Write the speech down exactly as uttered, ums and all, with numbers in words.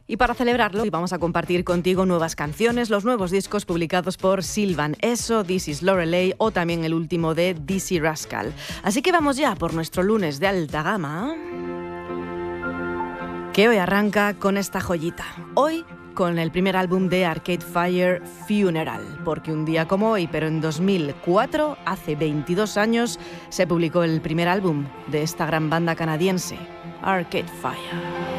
Y para celebrarlo, hoy vamos a compartir contigo nuevas canciones, los nuevos discos publicados por Sylvan Esso, This is Lorelei o también el último de Dizzy Rascal. Así que vamos ya por nuestro lunes de alta gama, que hoy arranca con esta joyita. Hoy con el primer álbum de Arcade Fire, Funeral, porque un día como hoy, pero en dos mil cuatro, hace veintidós años, se publicó el primer álbum de esta gran banda canadiense, Arcade Fire.